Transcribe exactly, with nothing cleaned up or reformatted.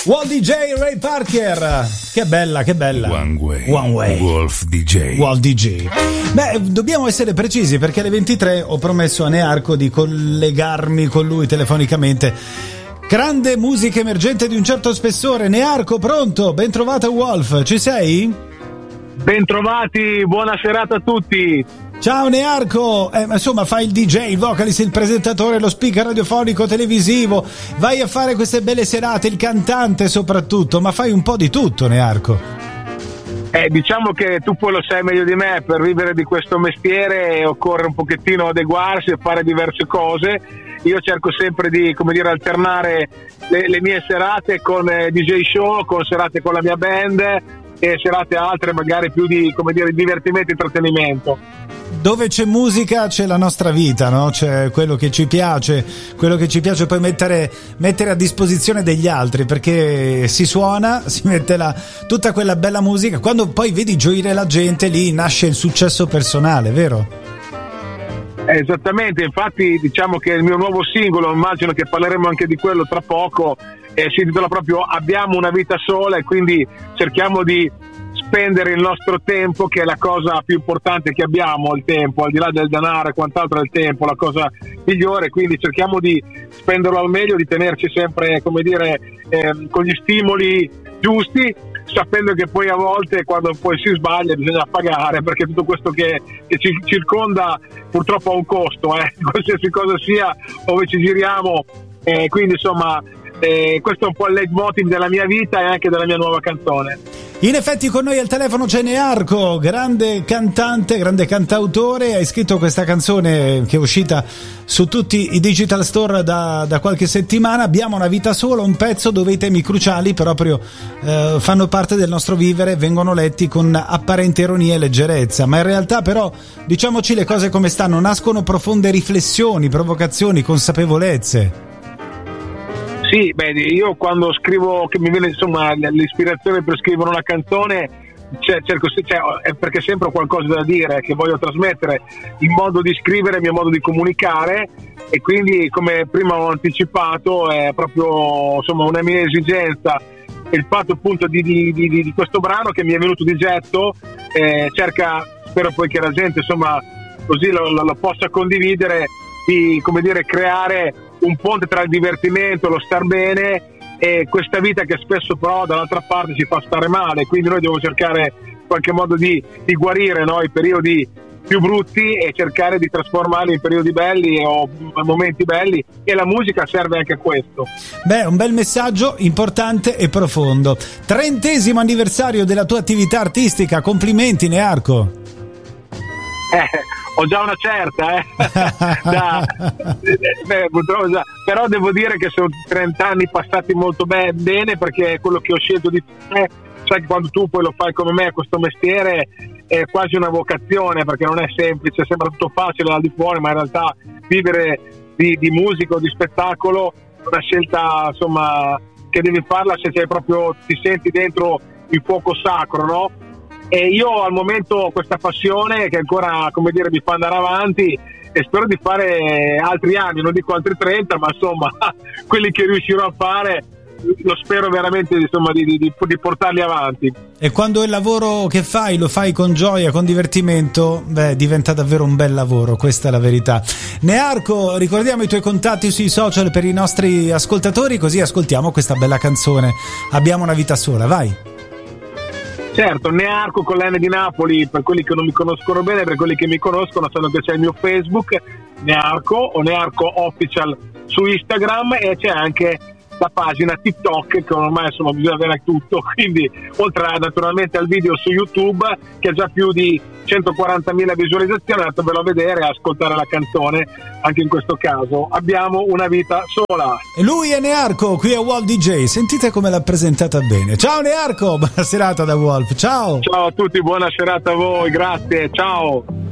Wall D J Ray Parker, che bella, che bella. One Way, One Way. Wolf D J. Wall D J. Beh, dobbiamo essere precisi perché alle ventitré ho promesso a Nearco di collegarmi con lui telefonicamente. Grande musica emergente di un certo spessore. Nearco, pronto? Ben trovata Wolf, ci sei? Bentrovati, buona serata a tutti. Ciao Nearco, eh, insomma fai il D J, il vocalist, il presentatore, lo speaker radiofonico, televisivo, vai a fare queste belle serate, il cantante soprattutto, ma fai un po' di tutto Nearco. Eh, diciamo che tu poi lo sai meglio di me, per vivere di questo mestiere occorre un pochettino adeguarsi e fare diverse cose. Io cerco sempre di, come dire, alternare le, le mie serate con eh, D J show, con serate con la mia band e serate altre magari più di, come dire, divertimento e intrattenimento. Dove c'è musica c'è la nostra vita, no? C'è quello che ci piace, quello che ci piace poi mettere, mettere a disposizione degli altri, perché si suona, si mette la, tutta quella bella musica, quando poi vedi gioire la gente lì nasce il successo personale, vero? Eh, esattamente, infatti diciamo che il mio nuovo singolo, immagino che parleremo anche di quello tra poco, eh, si intitola proprio Abbiamo una vita sola, e quindi cerchiamo di spendere il nostro tempo, che è la cosa più importante che abbiamo, il tempo, al di là del denaro e quant'altro, è il tempo la cosa migliore, quindi cerchiamo di spenderlo al meglio, di tenerci sempre, come dire, eh, con gli stimoli giusti, sapendo che poi a volte quando poi si sbaglia bisogna pagare, perché tutto questo che, che ci circonda purtroppo ha un costo, eh, qualsiasi cosa sia, dove ci giriamo, eh, quindi insomma eh, questo è un po' il leitmotiv della mia vita e anche della mia nuova canzone. In effetti con noi al telefono c'è Nearco, grande cantante, grande cantautore, hai scritto questa canzone che è uscita su tutti i digital store da, da qualche settimana, Abbiamo una vita sola, un pezzo dove i temi cruciali proprio eh, fanno parte del nostro vivere, vengono letti con apparente ironia e leggerezza, ma in realtà però, diciamoci le cose come stanno, nascono profonde riflessioni, provocazioni, consapevolezze. Sì, beh, io quando scrivo, che mi viene insomma l'ispirazione per scrivere una canzone, cioè, cerco, cioè, è perché sempre ho qualcosa da dire che voglio trasmettere, il modo di scrivere, il mio modo di comunicare, e quindi come prima ho anticipato è proprio insomma una mia esigenza, il fatto appunto di, di, di, di questo brano che mi è venuto di getto, eh, cerca, spero poi che la gente insomma così lo, lo, lo possa condividere, di, come dire, creare un ponte tra il divertimento, lo star bene e questa vita che spesso però dall'altra parte ci fa stare male, quindi noi dobbiamo cercare in qualche modo di, di guarire, no, i periodi più brutti e cercare di trasformarli in periodi belli o momenti belli, e la musica serve anche a questo. Beh, un bel messaggio importante e profondo. Trentesimo anniversario della tua attività artistica, complimenti Nearco. Eh, ho già una certa, eh. da, beh, già, però devo dire che sono trenta anni passati molto be- bene, perché è quello che ho scelto di fare. Sai che quando tu poi lo fai come me, questo mestiere è quasi una vocazione, perché non è semplice, sembra tutto facile dal di fuori, ma in realtà vivere di, di musica o di spettacolo è una scelta insomma che devi farla se sei proprio, ti senti dentro il fuoco sacro, no? E io al momento ho questa passione che ancora, come dire, mi fa andare avanti, e spero di fare altri anni, non dico altri trenta, ma insomma quelli che riuscirò a fare lo spero veramente insomma di, di, di portarli avanti. E quando il lavoro che fai lo fai con gioia, con divertimento, beh, diventa davvero un bel lavoro, questa è la verità. Nearco, ricordiamo i tuoi contatti sui social per i nostri ascoltatori, così ascoltiamo questa bella canzone Abbiamo una vita sola, vai. Certo, Nearco con l'N di Napoli, per quelli che non mi conoscono bene, per quelli che mi conoscono sanno che c'è il mio Facebook Nearco o Nearco Official su Instagram, e c'è anche la pagina TikTok, che ormai insomma bisogna avere tutto, quindi oltre a, naturalmente al video su YouTube che ha già più di centoquarantamila visualizzazioni, andatevelo a vedere e ascoltare la canzone anche in questo caso. Abbiamo una vita sola. E lui è Nearco, qui a Wolf D J, sentite come l'ha presentata bene. Ciao Nearco, buona serata da Wolf, ciao. Ciao a tutti, buona serata a voi, grazie, ciao.